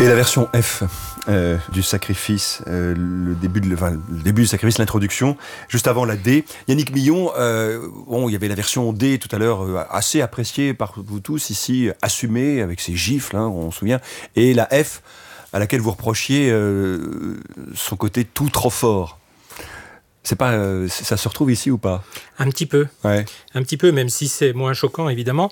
Et la version F du sacrifice, le début du sacrifice, l'introduction, juste avant la D. Yannick Millon, il y avait la version D tout à l'heure, assez appréciée par vous tous ici, assumée avec ses gifles, on se souvient, et la F à laquelle vous reprochiez son côté tout trop fort. C'est pas, ça se retrouve ici ou pas ? Un petit peu. Ouais. Un petit peu, même si c'est moins choquant, évidemment.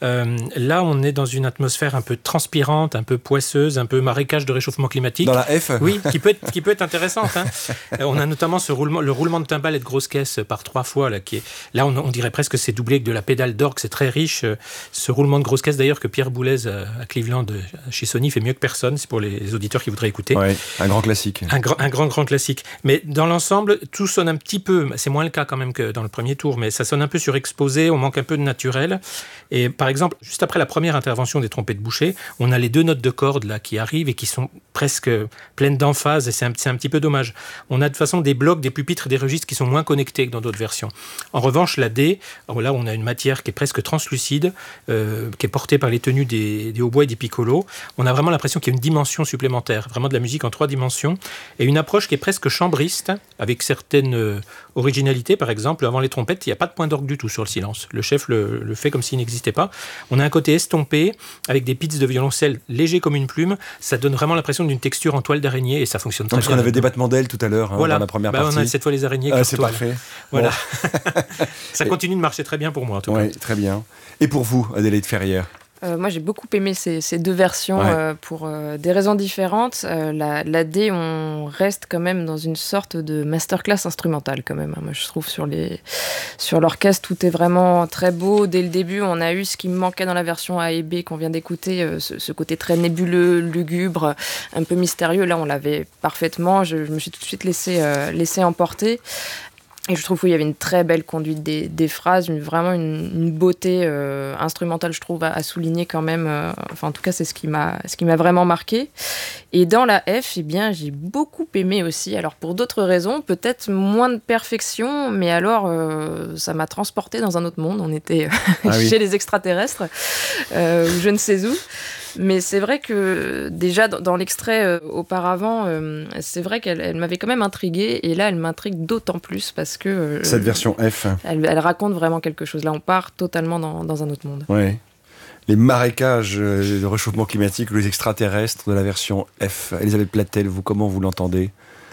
Là, on est dans une atmosphère un peu transpirante, un peu poisseuse, un peu marécage de réchauffement climatique. Dans la F ? Oui, qui peut être intéressante. On a notamment le roulement de timbales et de grosses caisses par 3 fois. Là, on dirait presque que c'est doublé avec de la pédale d'orgue. C'est très riche. Ce roulement de grosses caisses, d'ailleurs, que Pierre Boulez à Cleveland, chez Sony, fait mieux que personne. C'est pour les auditeurs qui voudraient écouter. Ouais, un grand classique. Un grand classique. Mais dans l'ensemble, tout sonne un petit peu, c'est moins le cas quand même que dans le premier tour, mais ça sonne un peu surexposé, on manque un peu de naturel. Et par exemple, juste après la première intervention des trompettes bouchées, on a les 2 notes de cordes là qui arrivent et qui sont presque pleines d'emphase, et c'est un petit peu dommage. On a de toute façon des blocs, des pupitres, des registres qui sont moins connectés que dans d'autres versions. En revanche, la D, là on a une matière qui est presque translucide, qui est portée par les tenues des hautbois et des piccolos. On a vraiment l'impression qu'il y a une dimension supplémentaire, vraiment de la musique en 3 dimensions, et une approche qui est presque chambriste, avec certaines originalités. Par exemple, avant les trompettes, il n'y a pas de point d'orgue du tout sur le silence. Le chef le fait comme s'il n'existait pas. On a un côté estompé, avec des pits de violoncelle légers comme une plume. Ça donne vraiment l'impression d'une texture en toile d'araignée, et ça fonctionne très bien. Parce qu'on avait des battements d'ailes tout à l'heure, dans la première partie. On a cette fois les araignées. C'est parfait. Voilà. Bon. Ça continue de marcher très bien pour moi, en tout cas. Oui, très bien. Et pour vous, Adélaïde Ferrière ? Moi, j'ai beaucoup aimé ces 2 versions pour des raisons différentes. La D, on reste quand même dans une sorte de masterclass instrumentale quand même. Moi, je trouve sur l'orchestre, tout est vraiment très beau. Dès le début, on a eu ce qui me manquait dans la version A et B qu'on vient d'écouter, ce côté très nébuleux, lugubre, un peu mystérieux. Là, on l'avait parfaitement. Je me suis tout de suite laissé emporter. Et je trouve qu'il y avait une très belle conduite des phrases, vraiment une beauté instrumentale, je trouve, à souligner quand même. En tout cas, c'est ce qui m'a vraiment marqué. Et dans la F, j'ai beaucoup aimé aussi. Alors, pour d'autres raisons, peut-être moins de perfection, mais alors, ça m'a transporté dans un autre monde. On était chez les extraterrestres, ou je ne sais où. Mais c'est vrai que déjà dans l'extrait auparavant, c'est vrai qu'elle m'avait quand même intriguée, et là elle m'intrigue d'autant plus parce que cette version F, elle raconte vraiment quelque chose. Là on part totalement dans un autre monde. Oui. Les marécages de réchauffement climatique, les extraterrestres de la version F. Elisabeth Platel, vous, comment vous l'entendez,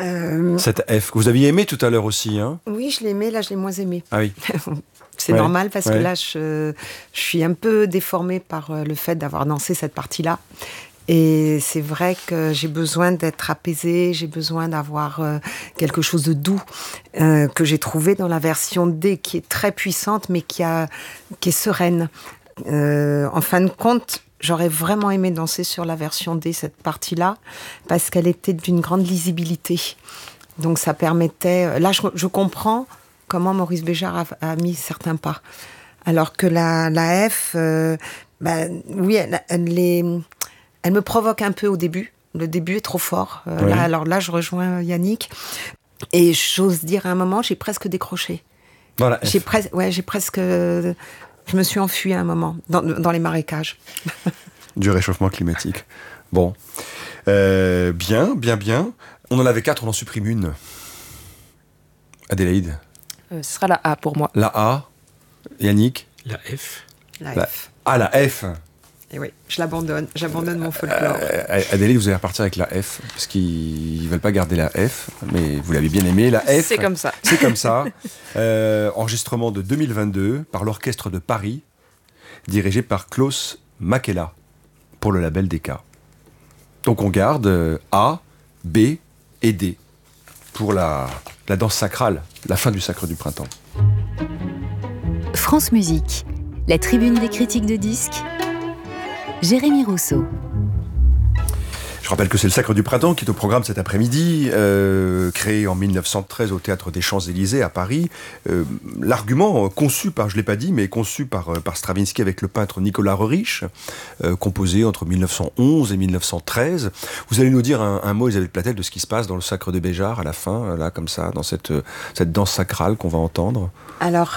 cette F que vous aviez aimé tout à l'heure aussi, hein ? Oui, je l'ai aimé, là je l'ai moins aimé. Ah oui. C'est normal parce que là, je suis un peu déformée par le fait d'avoir dansé cette partie-là. Et c'est vrai que j'ai besoin d'être apaisée, j'ai besoin d'avoir quelque chose de doux que j'ai trouvé dans la version D, qui est très puissante, mais qui est sereine. En fin de compte, j'aurais vraiment aimé danser sur la version D, cette partie-là, parce qu'elle était d'une grande lisibilité. Donc ça permettait... Là, je comprends comment Maurice Béjart a mis certains pas. Alors que la F, oui, elle me provoque un peu au début. Le début est trop fort. Alors là, je rejoins Yannick. Et j'ose dire à un moment, j'ai presque décroché. Dans la F. J'ai presque... Je me suis enfuie à un moment, dans les marécages. Du réchauffement climatique. Bon. Bien. On en avait 4, on en supprime une. Adélaïde ? Ce sera la A pour moi. La A. Yannick ? La F. La F. Ah, la F. Et oui, je l'abandonne. J'abandonne mon folklore. Adélaïde, vous allez repartir avec la F, parce qu'ils ne veulent pas garder la F, mais vous l'avez bien aimée. La F. C'est comme ça. C'est comme ça. Enregistrement de 2022 par l'Orchestre de Paris, dirigé par Klaus Makela, pour le label Decca. Donc on garde A, B et D pour la danse sacrale, la fin du Sacre du Printemps. France Musique, la tribune des critiques de disques, Jérémy Rousseau. Je rappelle que c'est le Sacre du Printemps qui est au programme cet après-midi, créé en 1913 au Théâtre des Champs-Élysées à Paris. L'argument conçu par, je ne l'ai pas dit, mais conçu par Stravinsky avec le peintre Nicolas Roerich, composé entre 1911 et 1913. Vous allez nous dire un mot, Elisabeth Platel, de ce qui se passe dans le Sacre de Béjart à la fin, là, comme ça, dans cette danse sacrale qu'on va entendre. Alors,